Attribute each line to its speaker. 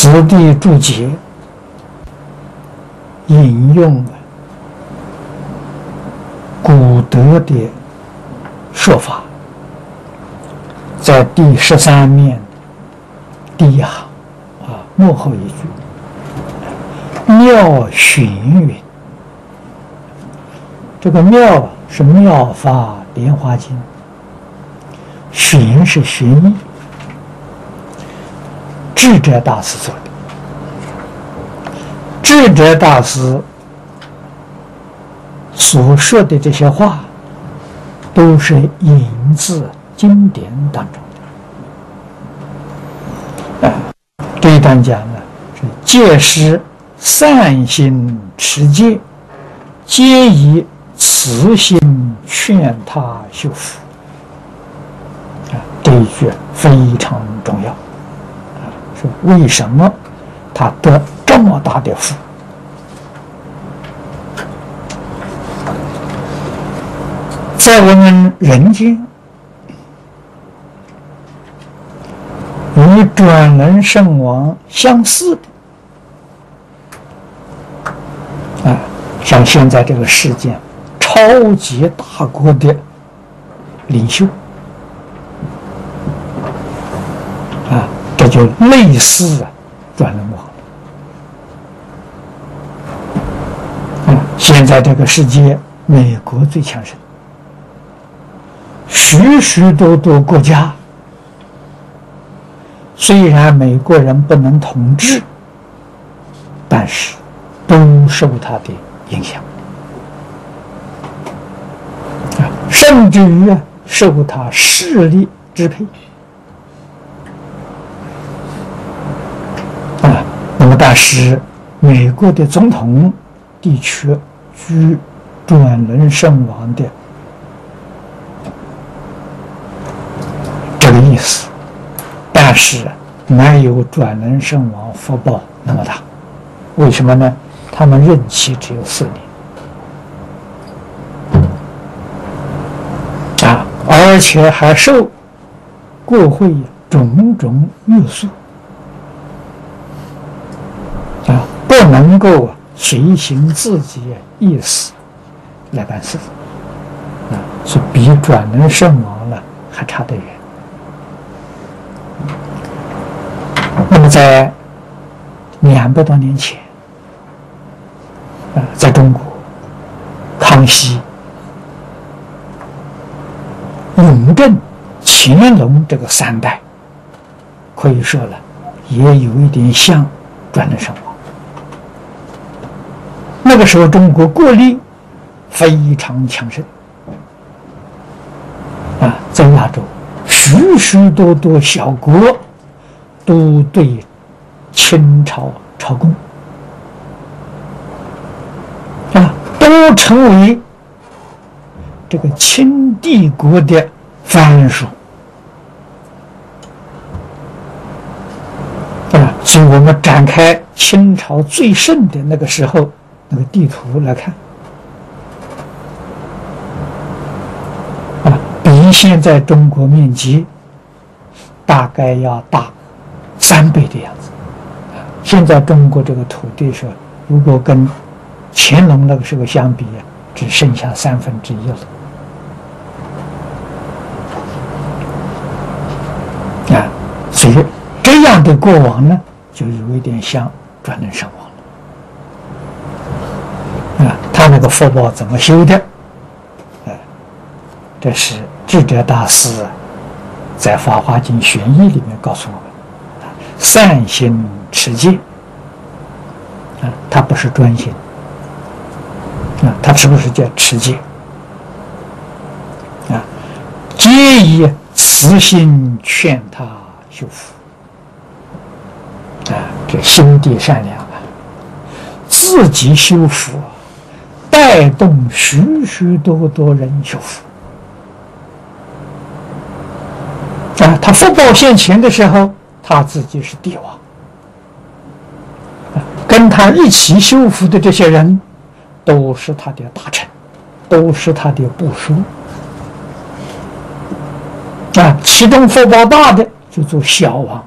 Speaker 1: 此地注解引用古德的说法，在第13面第一行末后一句，妙玄云。这个妙是妙法莲华经，玄是玄义，智者大师做的。智者大师所说的这些话，都是引自经典当中的。这一段讲呢，是戒师善心持戒，皆以慈心劝他修福。这一句非常重要。说为什么他得这么大的福？在我们人间，与转轮圣王相似的像现在这个世界超级大国的领袖这就类似转轮王。现在这个世界，美国最强盛，许许多多国家，虽然美国人不能统治，但是都受他的影响，甚至于受他势力支配。那么但是美国的总统的确居转轮圣王的这个意思，但是没有转轮圣王福报那么大。为什么呢？他们任期只有4年而且还受国会种种约束不能够随行自己意思来办事所以比转轮圣王呢还差得远。那么在200多年前在中国，康熙、雍正、乾隆这个3代，可以说了也有一点像转轮圣王。那个时候中国国力非常强盛在亚洲许许多多小国都对清朝朝贡都成为这个清帝国的藩属所以我们展开清朝最盛的那个时候那个地图来看比现在中国面积大概要大3倍的样子。现在中国这个土地上，如果跟乾隆那个时候相比只剩下1/3了。所以这样的国王呢，就有一点像转轮圣王了。他那个福报怎么修的？这是智者大师在《法华经·玄义》里面告诉我们：善心持戒他不是专心他是不是叫持戒皆以慈心劝他修福这心地善良自己修福带动许许多多人修福他福报现前的时候，他自己是帝王跟他一起修福的这些人都是他的大臣，都是他的部属其中福报大的就做小王，